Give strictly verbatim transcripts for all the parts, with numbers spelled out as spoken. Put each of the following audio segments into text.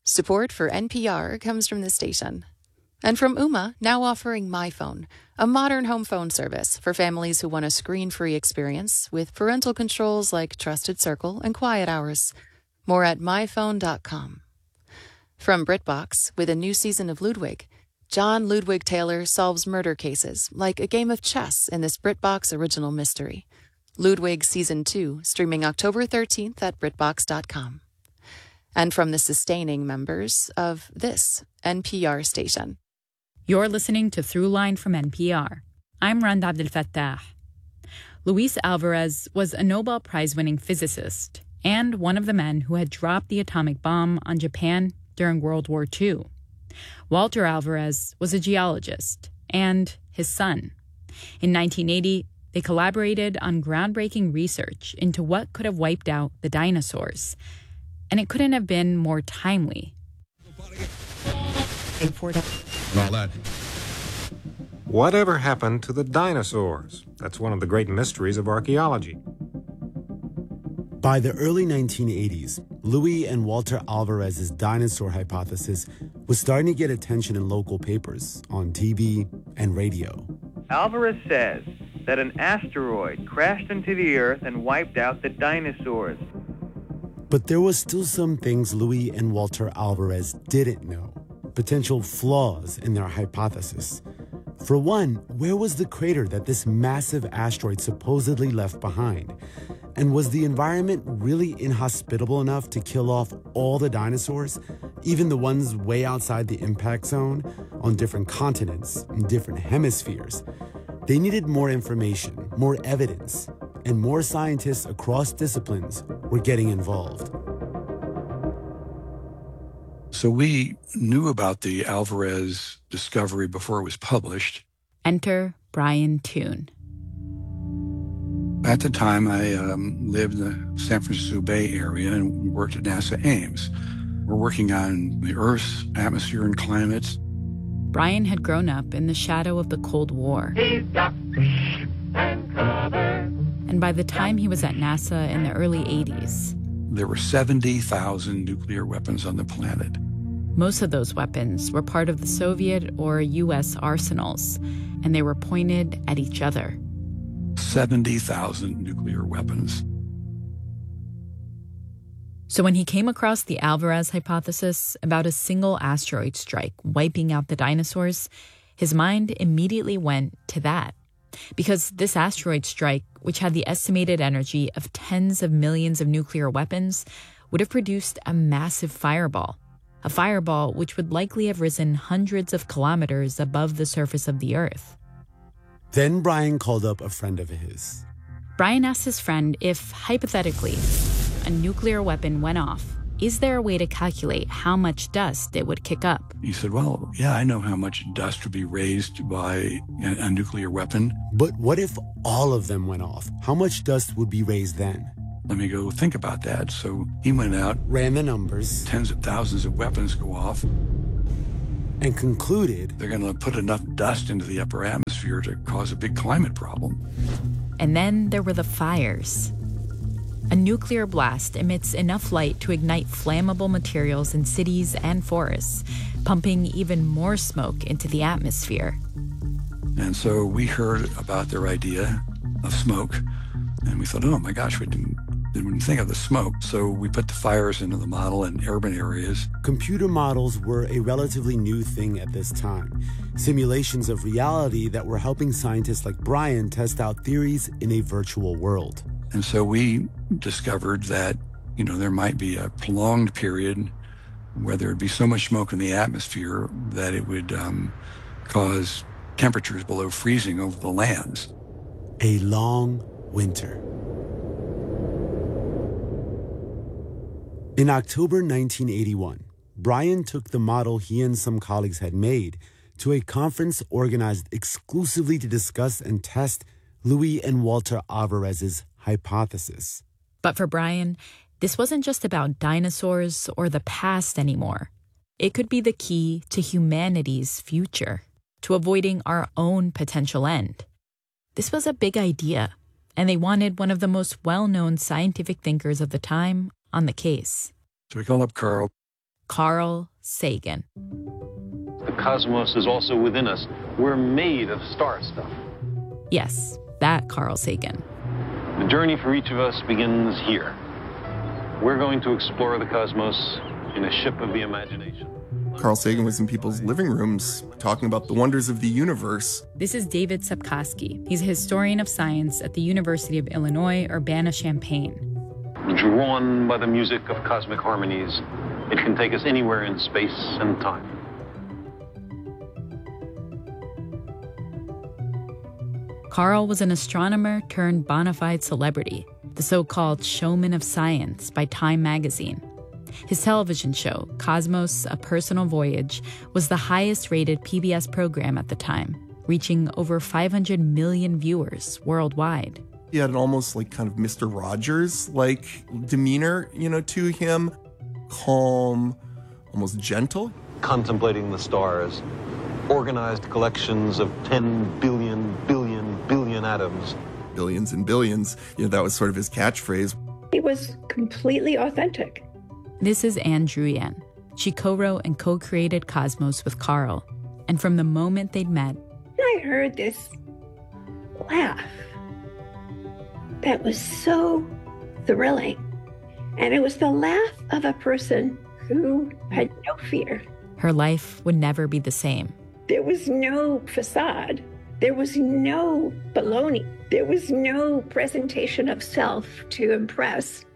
Support for N P R comes from the station. And from Ooma, now offering MyPhone, a modern home phone service for families who want a screen-free experience with parental controls like Trusted Circle and Quiet Hours. More at my phone dot com. From BritBox, with a new season of Ludwig, John Ludwig Taylor solves murder cases like a game of chess in this BritBox original mystery. Ludwig Season two, streaming October thirteenth at BritBox dot com. And from the sustaining members of this N P R station. You're listening to Throughline from N P R. I'm Rand Abdel Fattah. Luis Alvarez was a Nobel Prize-winning physicist and one of the men who had dropped the atomic bomb on Japan during World War Two. Walter Alvarez was a geologist and his son. In nineteen eighty, they collaborated on groundbreaking research into what could have wiped out the dinosaurs. And it couldn't have been more timely. All that. Whatever happened to the dinosaurs? That's one of the great mysteries of archaeology. By the early nineteen eighties, Luis and Walter Alvarez's dinosaur hypothesis was starting to get attention in local papers, on T V and radio. Alvarez says that an asteroid crashed into the Earth and wiped out the dinosaurs. But there was still some things Luis and Walter Alvarez didn't know, potential flaws in their hypothesis. For one, where was the crater that this massive asteroid supposedly left behind? And was the environment really inhospitable enough to kill off all the dinosaurs, even the ones way outside the impact zone, on different continents, in different hemispheres? They needed more information, more evidence, and more scientists across disciplines were getting involved. So we knew about the Alvarez discovery before it was published. Enter Brian Toon. At the time, I um, lived in the San Francisco Bay Area and worked at NASA Ames. We're working on the Earth's atmosphere and climate. Brian had grown up in the shadow of the Cold War. He's ducked and covered. And by the time he was at NASA in the early eighties, there were seventy thousand nuclear weapons on the planet. Most of those weapons were part of the Soviet or U S arsenals, and they were pointed at each other. seventy thousand nuclear weapons. So when he came across the Alvarez hypothesis about a single asteroid strike wiping out the dinosaurs, his mind immediately went to that. Because this asteroid strike, which had the estimated energy of tens of millions of nuclear weapons, would have produced a massive fireball. A fireball which would likely have risen hundreds of kilometers above the surface of the Earth. Then Brian called up a friend of his. Brian asked his friend if, hypothetically, a nuclear weapon went off, is there a way to calculate how much dust it would kick up? He said, well, yeah, I know how much dust would be raised by a, a nuclear weapon. But what if all of them went off? How much dust would be raised then? Let me go think about that. So he went out, ran the numbers. Tens of thousands of weapons go off. And concluded they're going to put enough dust into the upper atmosphere to cause a big climate problem. And then there were the fires. A nuclear blast emits enough light to ignite flammable materials in cities and forests, pumping even more smoke into the atmosphere. And so we heard about their idea of smoke, and we thought, oh my gosh, we didn't, didn't think of the smoke. So we put the fires into the model in urban areas. Computer models were a relatively new thing at this time. Simulations of reality that were helping scientists like Brian test out theories in a virtual world. And so we discovered that, you know, there might be a prolonged period where there would be so much smoke in the atmosphere that it would um, cause temperatures below freezing over the lands. A long winter. In October nineteen eighty-one, Brian took the model he and some colleagues had made to a conference organized exclusively to discuss and test Luis and Walter Alvarez's hypothesis. But for Brian, this wasn't just about dinosaurs or the past anymore. It could be the key to humanity's future, to avoiding our own potential end. This was a big idea, and they wanted one of the most well-known scientific thinkers of the time on the case. So we called up Carl. Carl Sagan. The cosmos is also within us. We're made of star stuff. Yes, that Carl Sagan. The journey for each of us begins here. We're going to explore the cosmos in a ship of the imagination. Carl Sagan was in people's living rooms talking about the wonders of the universe. This is David Sepkoski. He's a historian of science at the University of Illinois, Urbana-Champaign. Drawn by the music of cosmic harmonies, it can take us anywhere in space and time. Carl was an astronomer turned bona fide celebrity, the so-called showman of science by Time magazine. His television show, Cosmos: A Personal Voyage, was the highest-rated P B S program at the time, reaching over five hundred million viewers worldwide. He had an almost like kind of Mister Rogers-like demeanor, you know, to him. Calm, almost gentle. Contemplating the stars, organized collections of ten billion, billion, billion atoms. Billions and billions, you know, that was sort of his catchphrase. He was completely authentic. This is Anne Druyan. She co-wrote and co-created Cosmos with Carl. And from the moment they'd met, I heard this laugh that was so thrilling. And it was the laugh of a person who had no fear. her life would never be the same. There was no facade. There was no baloney. There was no presentation of self to impress.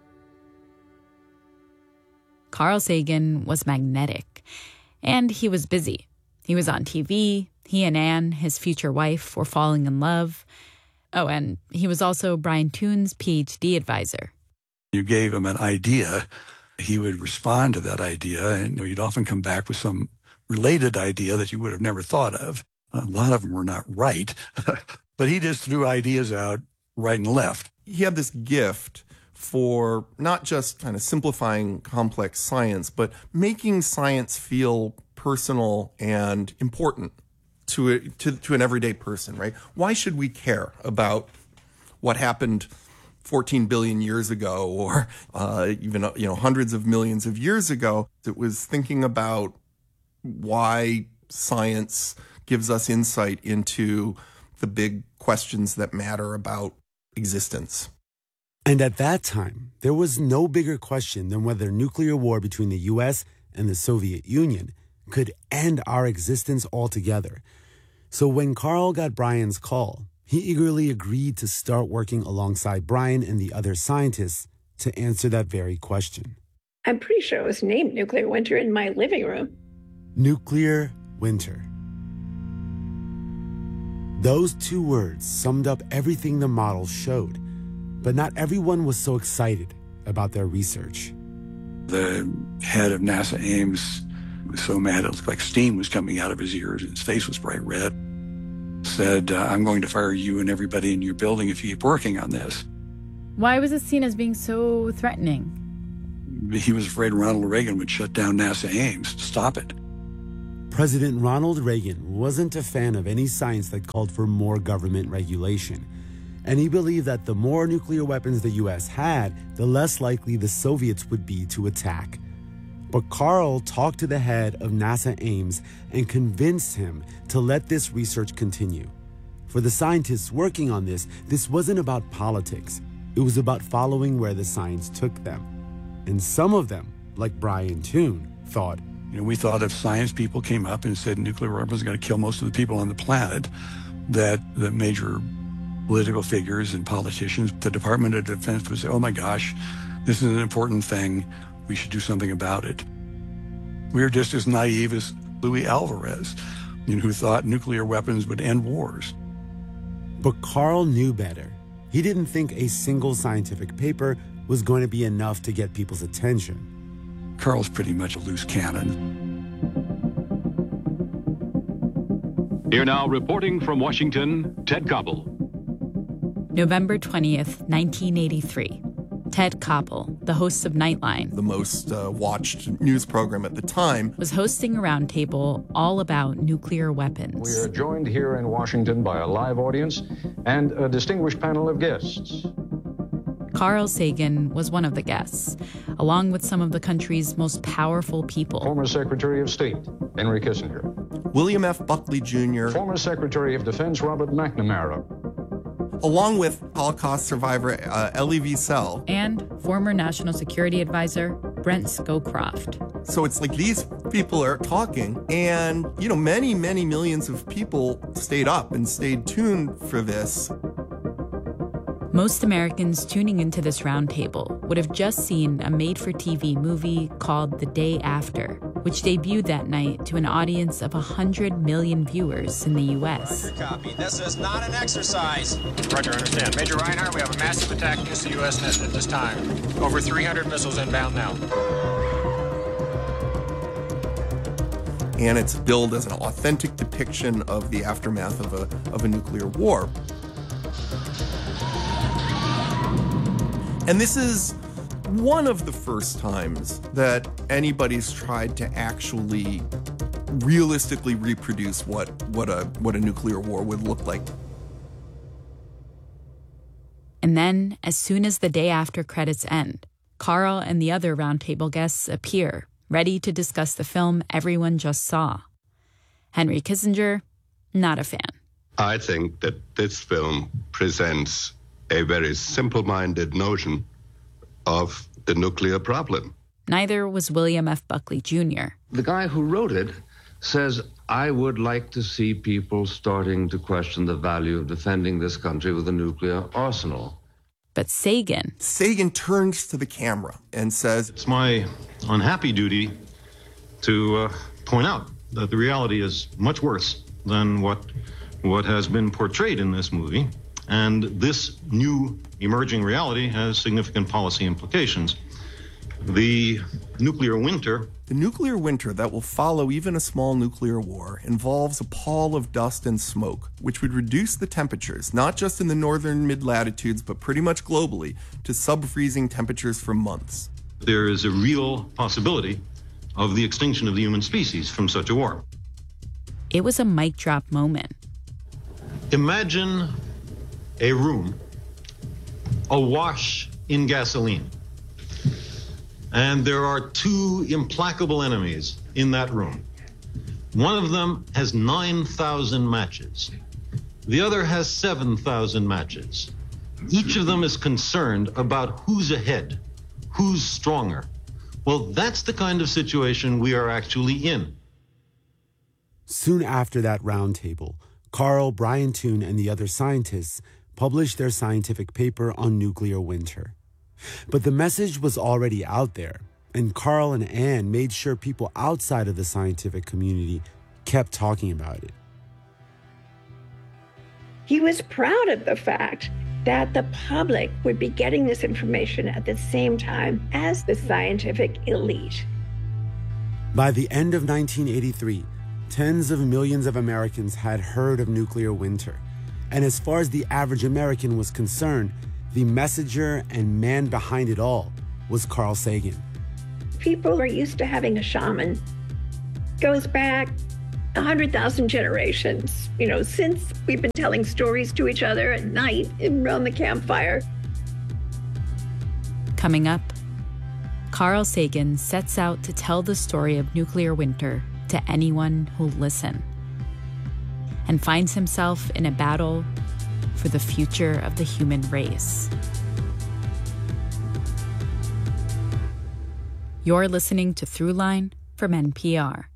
Carl Sagan was magnetic, and he was busy. He was on T V. He and Anne, his future wife, were falling in love. Oh, and he was also Brian Toon's P H D advisor. You gave him an idea, he would respond to that idea, and you'd often come back with some related idea that you would have never thought of. A lot of them were not right, but he just threw ideas out right and left. He had this gift for not just kind of simplifying complex science, but making science feel personal and important to, a, to, to an everyday person, right? Why should we care about what happened fourteen billion years ago or uh, even you know hundreds of millions of years ago? It was thinking about why science gives us insight into the big questions that matter about existence. And at that time, there was no bigger question than whether nuclear war between the U S and the Soviet Union could end our existence altogether. So when Carl got Brian's call, he eagerly agreed to start working alongside Brian and the other scientists to answer that very question. I'm pretty sure it was named Nuclear Winter in my living room. Nuclear winter. Those two words summed up everything the model showed, but not everyone was so excited about their research. The head of NASA Ames was so mad it looked like steam was coming out of his ears and his face was bright red. Said, uh, I'm going to fire you and everybody in your building if you keep working on this. Why was it seen as being so threatening? He was afraid Ronald Reagan would shut down NASA Ames to stop it. President Ronald Reagan wasn't a fan of any science that called for more government regulation. And he believed that the more nuclear weapons the U S had, the less likely the Soviets would be to attack. But Carl talked to the head of NASA Ames and convinced him to let this research continue. For the scientists working on this, this wasn't about politics. It was about following where the science took them. And some of them, like Brian Toon, thought, You know, we thought if science people came up and said nuclear weapons are going to kill most of the people on the planet, that the major political figures and politicians, the Department of Defense would say, oh my gosh, this is an important thing. We should do something about it. We were just as naive as Luis Alvarez, you know, who thought nuclear weapons would end wars. But Carl knew better. He didn't think a single scientific paper was going to be enough to get people's attention. Carl's pretty much a loose cannon. Here now, reporting from Washington, Ted Koppel. November twentieth, nineteen eighty-three. Ted Koppel, the host of Nightline, the most uh, watched news program at the time, was hosting a roundtable all about nuclear weapons. We are joined here in Washington by a live audience and a distinguished panel of guests. Carl Sagan was one of the guests, along with some of the country's most powerful people. Former Secretary of State Henry Kissinger. William F. Buckley Junior Former Secretary of Defense Robert McNamara. Along with Holocaust survivor uh, Elie Wiesel. And former National Security Advisor Brent Scowcroft. So it's like these people are talking, and, you know, many, many millions of people stayed up and stayed tuned for this. Most Americans tuning into this roundtable would have just seen a made-for-T V movie called The Day After, which debuted that night to an audience of one hundred million viewers in the U S. Roger, copy. This is not an exercise. Roger, understand. Major Reinhardt, we have a massive attack against the U S nest at this time. Over three hundred missiles inbound now. And it's billed as an authentic depiction of the aftermath of a, of a nuclear war. And this is one of the first times that anybody's tried to actually realistically reproduce what, what, a, what a nuclear war would look like. And then, as soon as the Day After credits end, Carl and the other roundtable guests appear, ready to discuss the film everyone just saw. Henry Kissinger, not a fan. I think that this film presents a very simple-minded notion of the nuclear problem. Neither was William F. Buckley Junior The guy who wrote it says, I would like to see people starting to question the value of defending this country with a nuclear arsenal. But Sagan... Sagan turns to the camera and says, It's my unhappy duty to uh, point out that the reality is much worse than what, what has been portrayed in this movie. And this new emerging reality has significant policy implications. The nuclear winter... The nuclear winter that will follow even a small nuclear war involves a pall of dust and smoke, which would reduce the temperatures, not just in the northern mid-latitudes, but pretty much globally, to sub-freezing temperatures for months. There is a real possibility of the extinction of the human species from such a war. It was a mic drop moment. Imagine a room awash in gasoline. And there are two implacable enemies in that room. One of them has nine thousand matches. The other has seven thousand matches. Each of them is concerned about who's ahead, who's stronger. Well, that's the kind of situation we are actually in. Soon after that roundtable, Carl, Brian Toon, and the other scientists published their scientific paper on nuclear winter. But the message was already out there, and Carl and Anne made sure people outside of the scientific community kept talking about it. He was proud of the fact that the public would be getting this information at the same time as the scientific elite. By the end of nineteen eighty-three, tens of millions of Americans had heard of nuclear winter. And as far as the average American was concerned, the messenger and man behind it all was Carl Sagan. People are used to having a shaman. Goes back one hundred thousand generations, you know, since we've been telling stories to each other at night around the campfire. Coming up, Carl Sagan sets out to tell the story of nuclear winter to anyone who'll listen, and finds himself in a battle for the future of the human race. You're listening to Throughline from N P R.